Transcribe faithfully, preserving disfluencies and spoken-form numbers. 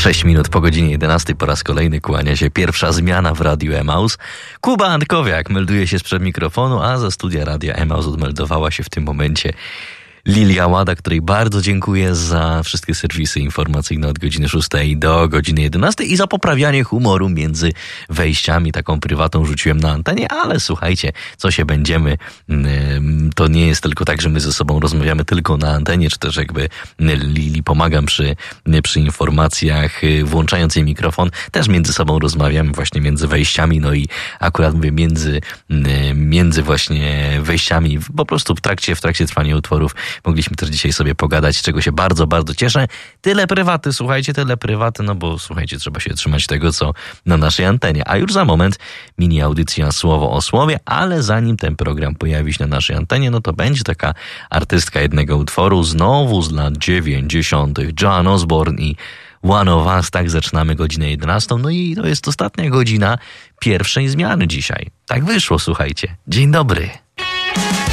sześć minut po godzinie jedenastej po raz kolejny kłania się pierwsza zmiana w Radiu Emaus. Kuba Antkowiak melduje się sprzed mikrofonu, a ze studia Radia Emaus odmeldowała się w tym momencie Lilia Łada, której bardzo dziękuję za wszystkie serwisy informacyjne od godziny szóstej do godziny jedenastej i za poprawianie humoru między wejściami. Taką prywatą rzuciłem na antenie, ale słuchajcie, co się będziemy, to nie jest tylko tak, że my ze sobą rozmawiamy tylko na antenie, czy też jakby Lili pomagam przy, przy informacjach, włączając jej mikrofon, też między sobą rozmawiamy właśnie między wejściami, no i akurat mówię między, między właśnie wejściami, po prostu w trakcie, w trakcie trwania utworów mogliśmy też dzisiaj sobie pogadać, z czego się bardzo, bardzo cieszę. Tyle prywaty, słuchajcie, tyle prywaty, no bo słuchajcie, trzeba się trzymać tego, co na naszej antenie. A już za moment mini audycja Słowo o Słowie, ale zanim ten program pojawi się na naszej antenie, no to będzie taka artystka jednego utworu, znowu z lat dziewięćdziesiątych. Joan Osborne i One of Us, tak zaczynamy godzinę jedenastą, no i to jest ostatnia godzina pierwszej zmiany dzisiaj. Tak wyszło, słuchajcie. Dzień dobry.